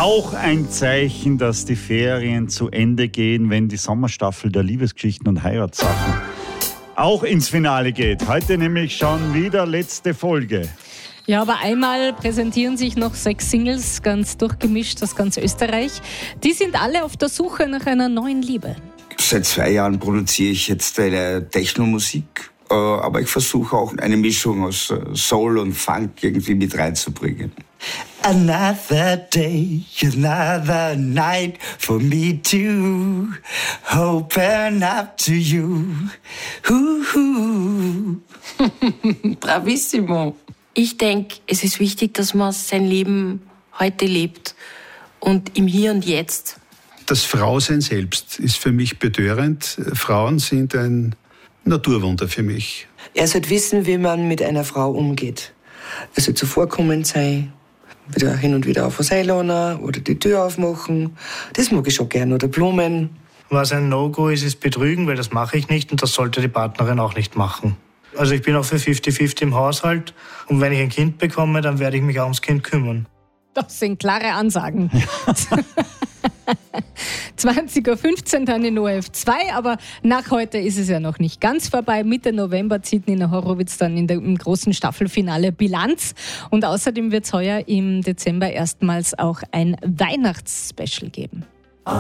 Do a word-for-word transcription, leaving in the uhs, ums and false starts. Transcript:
Auch ein Zeichen, dass die Ferien zu Ende gehen, wenn die Sommerstaffel der Liebesgeschichten und Heiratssachen auch ins Finale geht. Heute nämlich schon wieder letzte Folge. Ja, aber einmal präsentieren sich noch sechs Singles, ganz durchgemischt aus ganz Österreich. Die sind alle auf der Suche nach einer neuen Liebe. Seit zwei Jahren produziere ich jetzt eine Techno-Musik, aber ich versuche auch eine Mischung aus Soul und Funk irgendwie mit reinzubringen. Another day, another night for me to open up to you. Bravissimo. Ich denke, es ist wichtig, dass man sein Leben heute lebt und im Hier und Jetzt. Das Frausein selbst ist für mich betörend. Frauen sind ein Naturwunder für mich. Er sollte wissen, wie man mit einer Frau umgeht. Er sollte zuvorkommend sein, wieder hin und wieder auf was einladen oder die Tür aufmachen. Das mag ich schon gern. Oder Blumen. Was ein No-Go ist, ist Betrügen, weil das mache ich nicht und das sollte die Partnerin auch nicht machen. Also ich bin auch für fünfzig fünfzig im Haushalt und wenn ich ein Kind bekomme, dann werde ich mich auch ums Kind kümmern. Das sind klare Ansagen. zwanzig Uhr fünfzehn dann in O R F zwei, aber nach heute ist es ja noch nicht ganz vorbei. Mitte November zieht Nina Horowitz dann in der, im großen Staffelfinale Bilanz. Und außerdem wird es heuer im Dezember erstmals auch ein Weihnachtsspecial geben.